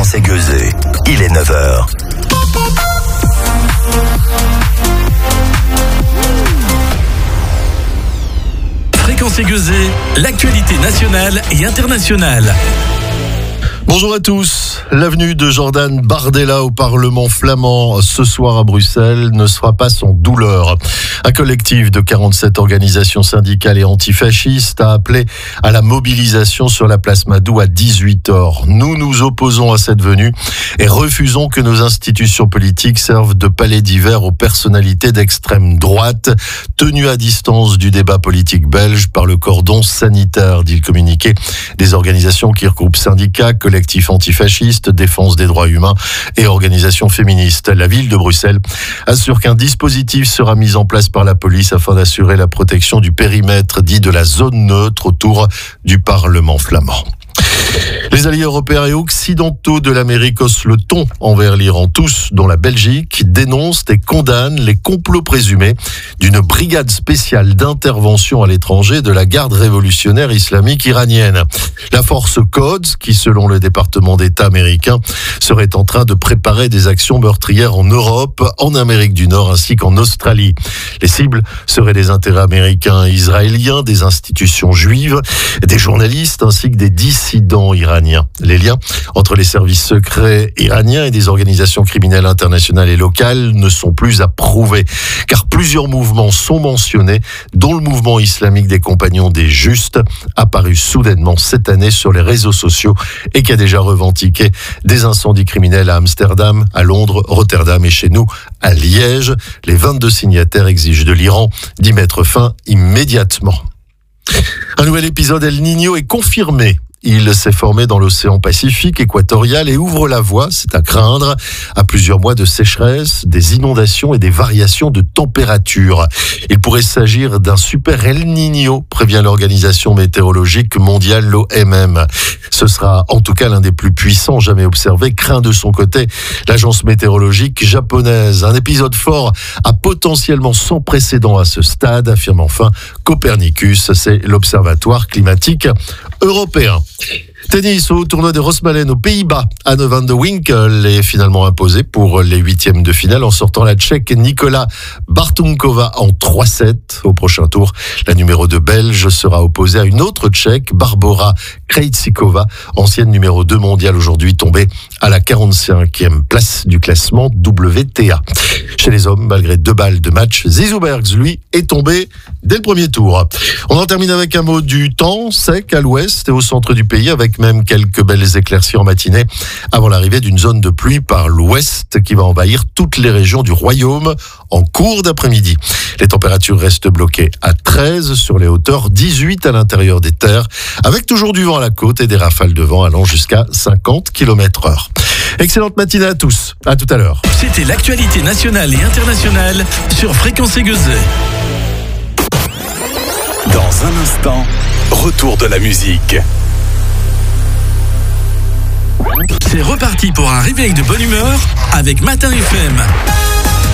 Fréquence Aiguisée, il est 9h. Fréquence Aiguisée, l'actualité nationale et internationale. Bonjour à tous. L'avenue de Jordan Bardella au Parlement flamand ce soir à Bruxelles ne sera pas sans douleur. Un collectif de 47 organisations syndicales et antifascistes a appelé à la mobilisation sur la place Madou à 18h. Nous nous opposons à cette venue et refusons que nos institutions politiques servent de palais d'hiver aux personnalités d'extrême droite, tenues à distance du débat politique belge par le cordon sanitaire, dit le communiqué des organisations qui regroupent syndicats, collectifs antifascistes, défense des droits humains et organisations féministes. La ville de Bruxelles assure qu'un dispositif sera mis en place par la police afin d'assurer la protection du périmètre dit de la zone neutre autour du Parlement flamand. Les alliés européens et occidentaux de l'Amérique haussent le ton envers l'Iran. Tous, dont la Belgique, dénoncent et condamnent les complots présumés d'une brigade spéciale d'intervention à l'étranger de la garde révolutionnaire islamique iranienne. La force Quds, qui selon le département d'État américain, serait en train de préparer des actions meurtrières en Europe, en Amérique du Nord ainsi qu'en Australie. Les cibles seraient des intérêts américains et israéliens, des institutions juives, des journalistes ainsi que des dissidents iraniens. Les liens entre les services secrets iraniens et des organisations criminelles internationales et locales ne sont plus à prouver, car plusieurs mouvements sont mentionnés, dont le mouvement islamique des Compagnons des Justes, apparu soudainement cette année sur les réseaux sociaux et qui a déjà revendiqué des incendies criminels à Amsterdam, à Londres, Rotterdam et chez nous, à Liège. Les 22 signataires exigent de l'Iran d'y mettre fin immédiatement. Un nouvel épisode El Niño est confirmé. Il s'est formé dans l'océan Pacifique équatorial et ouvre la voie, c'est à craindre, à plusieurs mois de sécheresse, des inondations et des variations de température. Il pourrait s'agir d'un super El Niño, prévient l'Organisation météorologique mondiale, l'OMM. Ce sera en tout cas l'un des plus puissants jamais observés, craint de son côté l'agence météorologique japonaise. Un épisode fort à potentiellement sans précédent à ce stade, affirme enfin Copernicus, c'est l'Observatoire climatique européen. Tennis au tournoi de Rosmalen aux Pays-Bas. Anne van de Winkel est finalement imposée pour les huitièmes de finale en sortant la Tchèque Nikola Bartunkova en 3-7. Au prochain tour, la numéro 2 belge sera opposée à une autre Tchèque, Barbora Krejcikova, ancienne numéro 2 mondiale aujourd'hui tombée à la 45e place du classement WTA. Chez les hommes, malgré 2 balles de match, Zizou Bergs, lui, est tombé dès le premier tour. On en termine avec un mot du temps sec à l'ouest et au centre du pays, avec même quelques belles éclaircies en matinée avant l'arrivée d'une zone de pluie par l'ouest qui va envahir toutes les régions du royaume en cours d'après-midi. Les températures restent bloquées à 13 sur les hauteurs, 18 à l'intérieur des terres, avec toujours du vent à la côte et des rafales de vent allant jusqu'à 50 km/h. Excellente matinée à tous. À tout à l'heure. C'était l'actualité nationale et internationale sur Fréquence Aiguisée. Dans un instant, retour de la musique. C'est reparti pour un réveil de bonne humeur avec Matin FM.